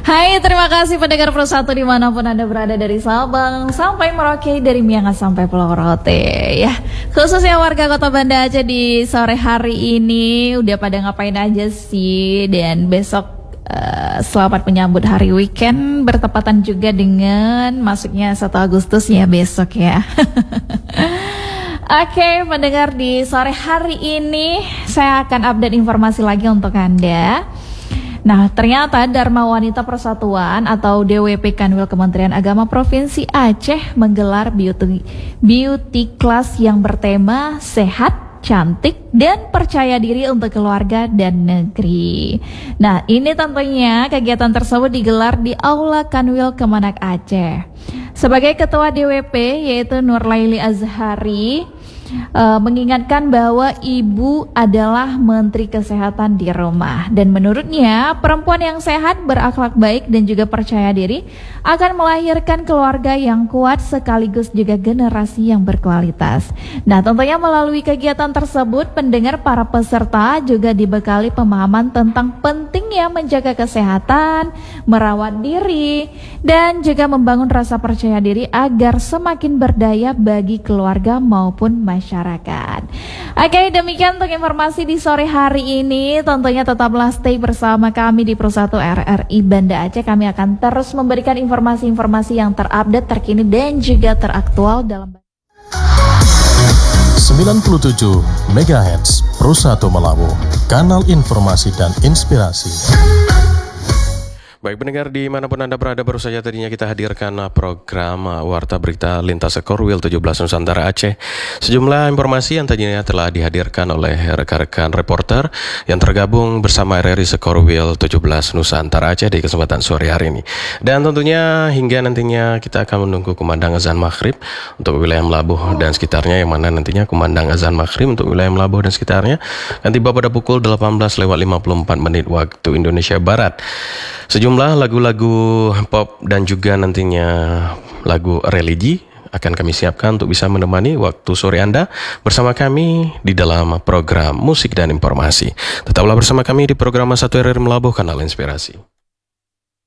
Hai, terima kasih pendengar Pro 1 dimanapun Anda berada, dari Sabang sampai Merauke, dari Miangas sampai Pulau Rote ya. Khususnya warga Kota Banda Aceh di sore hari ini udah pada ngapain aja sih? Dan besok selamat menyambut hari weekend, bertepatan juga dengan masuknya 1 Agustus ya besok ya. Oke, pendengar, di sore hari ini saya akan update informasi lagi untuk Anda. Nah, ternyata Dharma Wanita Persatuan atau DWP Kanwil Kementerian Agama Provinsi Aceh menggelar beauty class yang bertema sehat, cantik, dan percaya diri untuk keluarga dan negeri. Nah, ini tentunya kegiatan tersebut digelar di Aula Kanwil Kemenak Aceh. Sebagai Ketua DWP yaitu Nur Laili Azhari mengingatkan bahwa ibu adalah menteri kesehatan di rumah, dan menurutnya perempuan yang sehat, berakhlak baik, dan juga percaya diri akan melahirkan keluarga yang kuat sekaligus juga generasi yang berkualitas. Nah, tentunya melalui kegiatan tersebut pendengar, para peserta juga dibekali pemahaman tentang pentingnya menjaga kesehatan, merawat diri, dan juga membangun rasa percaya diri agar semakin berdaya bagi keluarga maupun masyarakat. Oke, demikian untuk informasi di sore hari ini. Tentunya tetaplah stay bersama kami di Pro 1 RRI Banda Aceh. Kami akan terus memberikan informasi-informasi yang terupdate, terkini, dan juga teraktual dalam 97 MHz Pro 1 Melabu, kanal informasi dan inspirasi. Baik pendengar, dimanapun Anda berada, baru saja tadinya kita hadirkan program Warta Berita Lintas Korwil 17 Nusantara Aceh. Sejumlah informasi yang tadinya telah dihadirkan oleh rekan-rekan reporter yang tergabung bersama RRI Sekorwil 17 Nusantara Aceh di kesempatan sore hari ini. Dan tentunya hingga nantinya kita akan menunggu kumandang azan maghrib untuk wilayah Melabuh dan sekitarnya, yang mana nantinya kumandang azan maghrib untuk wilayah Melabuh dan sekitarnya akan tiba pada pukul 18:54 waktu Indonesia Barat. Sejumlah lagu-lagu pop dan juga nantinya lagu religi akan kami siapkan untuk bisa menemani waktu sore Anda bersama kami di dalam program musik dan informasi. Tetaplah bersama kami di program 1 RRI Melabuh, kanal inspirasi.